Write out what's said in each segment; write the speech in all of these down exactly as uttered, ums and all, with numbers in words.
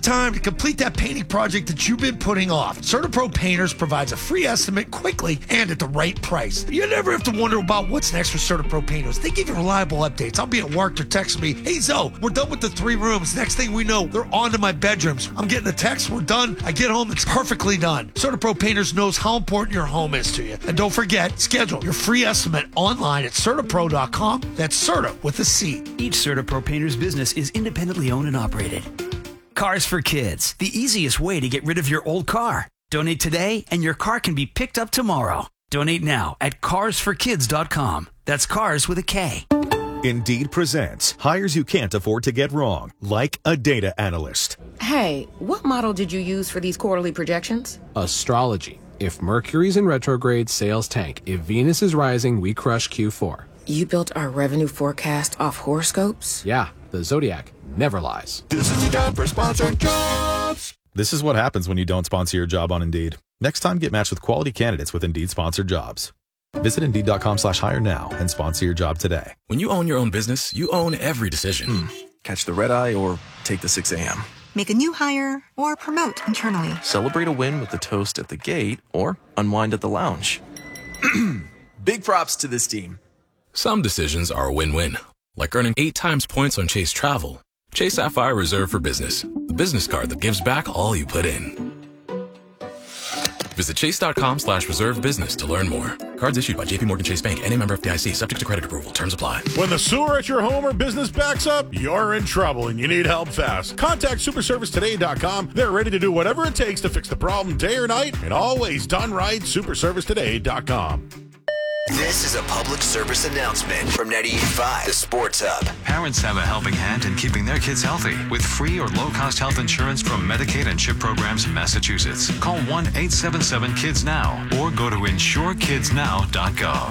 time to complete that painting project that you've been putting off. CertaPro Painters provides a free estimate quickly and at the right price. You never have to wonder about what's next for CertaPro Painters. They give you reliable updates. I'll be at work, they're texting me, hey Zoe, we're done with the three rooms. Next thing we know, they're on to my bedrooms. I'm getting a text, we're done. I get home, it's perfectly done. CertaPro Painters knows how important your home is to you. And don't forget, schedule your free estimate online at Certapro dot com. That's Certa with a C. Each CertaPro Painter's business is independently owned and operated. Cars for Kids, the easiest way to get rid of your old car. Donate today and your car can be picked up tomorrow. Donate now at cars for kids dot com. That's cars with a K. Indeed presents hires you can't afford to get wrong, like a data analyst. Hey, what model did you use for these quarterly projections? Astrology. If Mercury's in retrograde, sales tank. If Venus is rising, we crush Q four. You built our revenue forecast off horoscopes? Yeah, the Zodiac never lies. This is the time for sponsored jobs. This is what happens when you don't sponsor your job on Indeed. Next time, get matched with quality candidates with Indeed sponsored jobs. Visit Indeed dot com slash hire now and sponsor your job today. When you own your own business, you own every decision. Hmm. Catch the red eye or take the six a.m. Make a new hire or promote internally. Celebrate a win with the toast at the gate or unwind at the lounge. Big props to this team. Some decisions are a win-win, like earning eight times points on Chase Travel. Chase Sapphire Reserve for Business, the business card that gives back all you put in. Visit chase dot com slash reserve business to learn more. Cards issued by J P Morgan Chase Bank and a member F D I C, subject to credit approval. Terms apply. When the sewer at your home or business backs up, you're in trouble and you need help fast. Contact super service today dot com. They're ready to do whatever it takes to fix the problem day or night, and always done right. super service today dot com. This is a public service announcement from ninety-eight point five, the Sports Hub. Parents have a helping hand in keeping their kids healthy with free or low-cost health insurance from Medicaid and CHIP programs in Massachusetts. Call one eight seven seven kids now or go to insure kids now dot gov.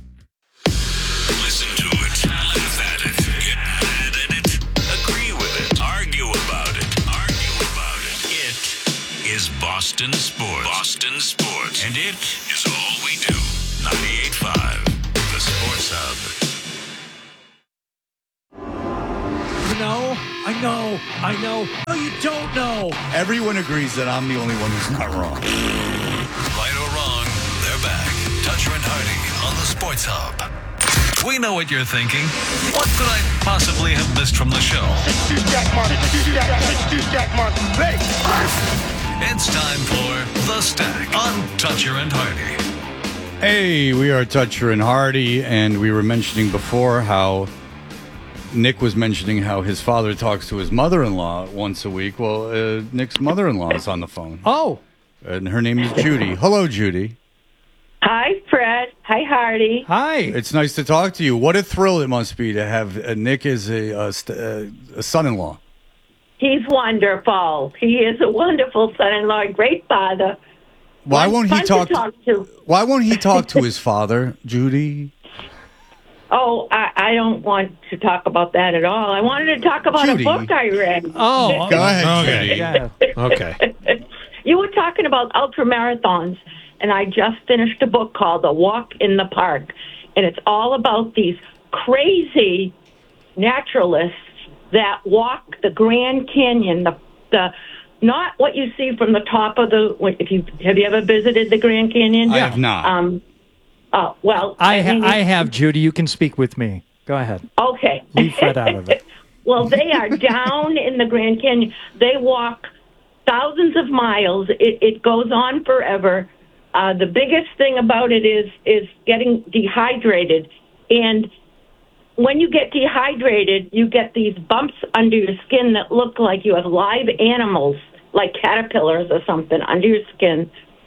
Listen to it, laugh at it, get mad at it, agree with it, argue about it, argue about it. It is Boston Sports. Boston Sports. And it is all we do. ninety-eight point five, the Sports Hub. You know, I know, I know. No, you don't know. Everyone agrees that I'm the only one who's not wrong. Right or wrong, they're back. Toucher and Hardy on the Sports Hub. We know what you're thinking. What could I possibly have missed from the show? It's time for The Stack on Toucher and Hardy. Hey, we are Toucher and Hardy, and we were mentioning before how Nick was mentioning how his father talks to his mother-in-law once a week. Well, uh, Nick's mother-in-law is on the phone. Oh. And her name is Judy. Hello, Judy. Hi, Fred. Hi, Hardy. Hi. It's nice to talk to you. What a thrill it must be to have uh, Nick as a, uh, st- uh, a son-in-law. He's wonderful. He is a wonderful son-in-law, a great father. Why Fun- won't he fun talk? to talk to? Why won't he talk to his father, Judy? Oh, I, I don't want to talk about that at all. I wanted to talk about Judy. a book I read. Oh, Go ahead, okay. Judy. Yeah. Okay. You were talking about ultra marathons, and I just finished a book called A Walk in the Park, and it's all about these crazy naturalists that walk the Grand Canyon, the the not what you see from the top of the. If you have you ever visited the Grand Canyon? I have not. Um, uh, well, I ha- mean, I have, Judy. You can speak with me. Go ahead. Okay. Leave Fred out of it. Well, they are down in the Grand Canyon. They walk thousands of miles. It, it goes on forever. Uh, the biggest thing about it is is getting dehydrated. And when you get dehydrated, you get these bumps under your skin that look like you have live animals, like caterpillars or something, under your skin.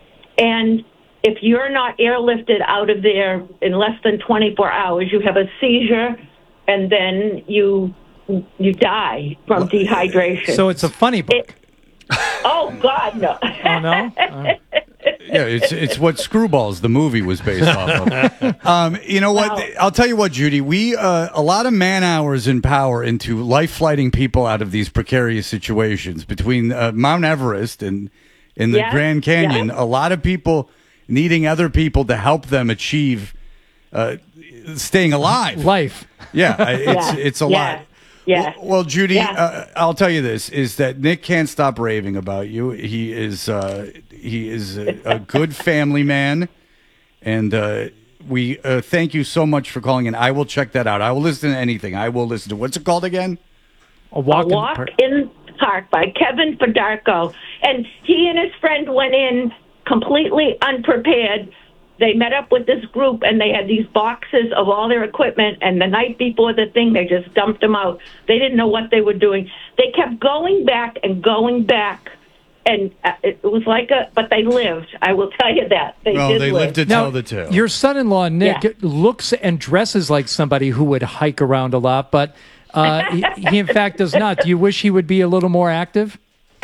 And if you're not airlifted out of there in less than twenty-four hours, you have a seizure, and then you you die from dehydration. So it's a funny book. It, oh, God, no. Oh, no? Oh. Yeah, it's it's what Screwballs, the movie, was based off of. Um, you know what? Wow. I'll tell you what, Judy. We uh, a lot of man hours and power into life flighting people out of these precarious situations between uh, Mount Everest and in the Yes, Grand Canyon. yes. A lot of people needing other people to help them achieve uh, staying alive. Life. Yeah, I- it's Yeah, it's a yeah. lot. Yeah. Well, well, Judy, Yeah. uh, I'll tell you this: is that Nick can't stop raving about you. He is uh, he is a, a good family man, and uh, we uh, thank you so much for calling in. I will check that out. I will listen to anything. I will listen to what's it called again? A walk, A Walk in the Park by Kevin Fidarko. And he and his friend went in completely unprepared. They met up with this group, and they had these boxes of all their equipment, and the night before the thing, they just dumped them out. They didn't know what they were doing. They kept going back and going back, and uh, it was like a, but they lived. I will tell you that. They Well, did they live. lived to Now, tell the tale. your son-in-law Nick Yeah. looks and dresses like somebody who would hike around a lot, but uh, he, he in fact does not. Do you wish he would be a little more active?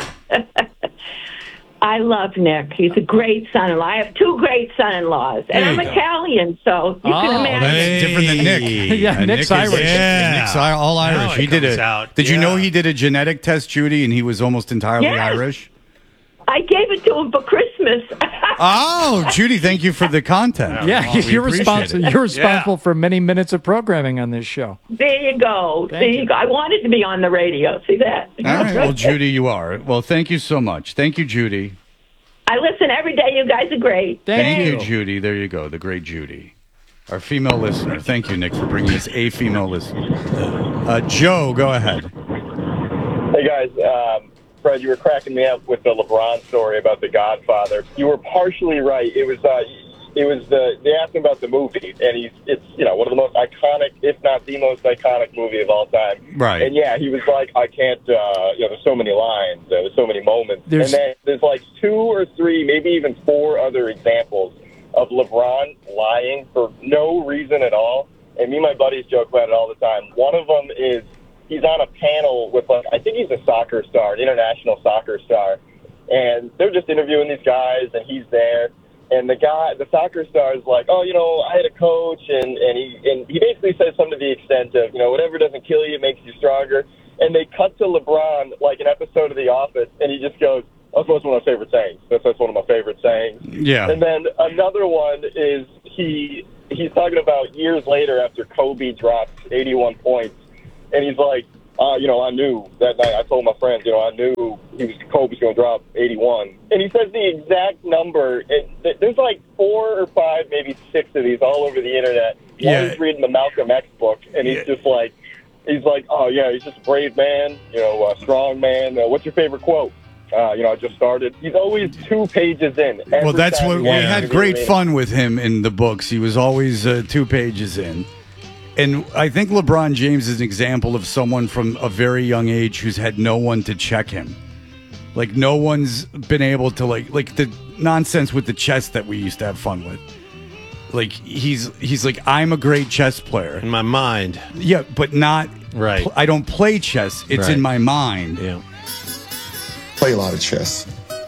I love Nick. He's a great son-in-law. I have two great son-in-laws, and There I'm you go. Italian, so you can Oh, imagine. That's different than Nick. Yeah, Uh, Nick's Nick is- Irish. yeah, Nick's I- all Now Irish. it He did comes it. out. Did you Yeah. know he did a genetic test, Judy, and he was almost entirely Yes. Irish? I gave it to him for Christmas. Oh, Judy, thank you for the content. Yeah, Oh, we you're appreciate responsible. it. You're responsible for many minutes of programming on this show. There you go. Thank there you. you go. I wanted to be on the radio. See that? All right. Well, Judy, you are. Well, thank you so much. Thank you, Judy. I listen every day. You guys are great. Thank you, Judy. There you go. The great Judy. Our female listener. Thank you, Nick, for bringing us a female listener. Uh, Joe, go ahead. Hey, guys. Um, Fred, you were cracking me up with the LeBron story about The Godfather. You were partially right. It was uh, it was the they asked him about the movie, and he's it's you know one of the most iconic, if not the most iconic movie of all time. Right. And yeah, he was like, I can't. Uh, you know, there's so many lines, uh, there's so many moments, There's- and then there's like two or three, maybe even four other examples of LeBron lying for no reason at all. And me and my buddies joke about it all the time. One of them is he's on a panel with, like, I think he's a soccer star, an international soccer star. And they're just interviewing these guys, and he's there. And the guy, the soccer star is like, oh, you know, I had a coach, and, and, he, and he basically says something to the extent of, you know, whatever doesn't kill you makes you stronger. And they cut to LeBron, like an episode of The Office, and he just goes, that's one of my favorite sayings. That's, that's one of my favorite sayings. Yeah. And then another one is he he's talking about years later after Kobe dropped eighty-one points, and he's like, uh, you know, I knew that night. I told my friends, you know, I knew he was Kobe's going to drop eighty-one. And he says the exact number. It, th- there's like four or five, maybe six of these all over the internet. Yeah. One is reading the Malcolm X book, and he's just like, he's like, oh, yeah, he's just a brave man, you know, a strong man. Uh, what's your favorite quote? Uh, you know, I just started. He's always two pages in. Well, Every that's time what he we wants had to be great meeting. fun with him in the books. He was always uh, two pages in. And I think LeBron James is an example of someone from a very young age who's had no one to check him. Like, no one's been able to, like, like the nonsense with the chess that we used to have fun with. Like, he's he's like, I'm a great chess player. In my mind. Yeah, but not, Right. pl- I don't play chess. It's Right. in my mind. Yeah. Play a lot of chess.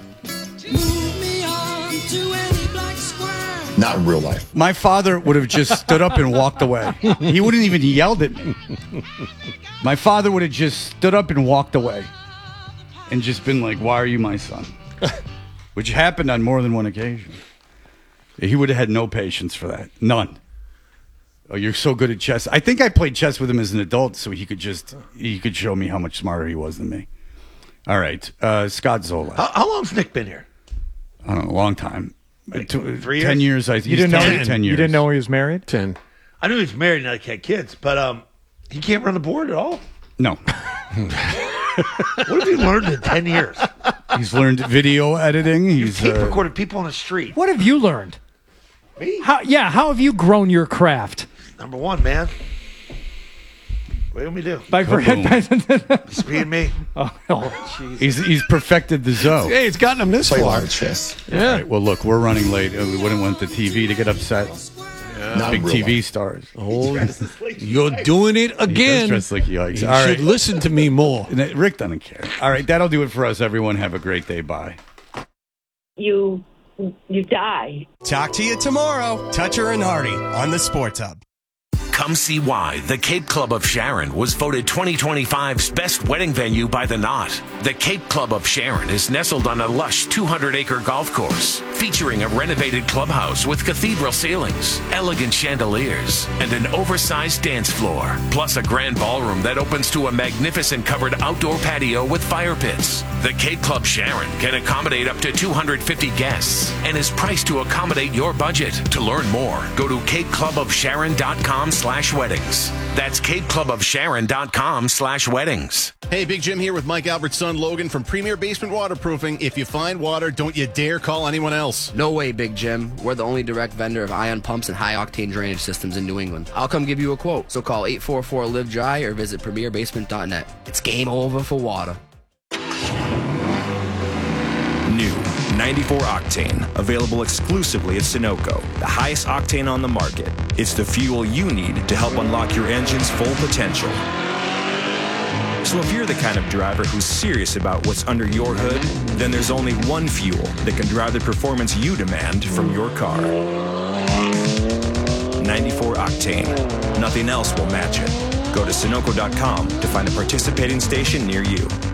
Not in real life. My father would have just stood up and walked away. He wouldn't even yelled at me. My father would have just stood up and walked away and just been like, why are you my son? Which happened on more than one occasion. He would have had no patience for that. None. Oh, you're so good at chess. I think I played chess with him as an adult so he could just, he could show me how much smarter he was than me. All right. Uh, Scott Zola. How, how long's Nick been here? I don't know, a long time. Like T- three Ten years? years. I, You he's didn't know. ten, He, ten years. You didn't know he was married. Ten. I knew he was married and like had kids, but um, he can't run the board at all. No. What have you learned in ten years? He's learned video editing. He's Tape uh, recorded people on the street. What have you learned? Me? How? Yeah. How have you grown your craft? Number one, man. What do you want me to do? By Just being me. Oh, jeez. he's he's perfected the Zoe. Hey, it's gotten him this Play a far. lot of chess. All right, well, look, we're running late. Uh, We wouldn't want the T V to get upset. Not in Big real T V life. stars. Oh, you're doing it He does again. dress like yikes. You All should right. listen to me more. And, uh, Rick doesn't care. All right, that'll do it for us. Everyone, have a great day. Bye. You you die. Talk to you tomorrow. Toucher and Hardy on the Sports Hub. Come see why the Cape Club of Sharon was voted twenty twenty-five's best wedding venue by The Knot. The Cape Club of Sharon is nestled on a lush two hundred acre golf course, featuring a renovated clubhouse with cathedral ceilings, elegant chandeliers, and an oversized dance floor, plus a grand ballroom that opens to a magnificent covered outdoor patio with fire pits. The Cape Club Sharon can accommodate up to two hundred fifty guests and is priced to accommodate your budget. To learn more, go to cape club of sharon dot com slash weddings. That's cape club of sharon dot com slash weddings. Hey, Big Jim here with Mike Albert's son, Logan, from Premier Basement Waterproofing. If you find water, don't you dare call anyone else. No way, Big Jim. We're the only direct vendor of ion pumps and high-octane drainage systems in New England. I'll come give you a quote. So call eight four four, live dry or visit premier basement dot net. It's game over for water. New ninety-four Octane, available exclusively at Sunoco, the highest octane on the market. It's the fuel you need to help unlock your engine's full potential. So if you're the kind of driver who's serious about what's under your hood, then there's only one fuel that can drive the performance you demand from your car. ninety-four Octane. Nothing else will match it. Go to Sunoco dot com to find a participating station near you.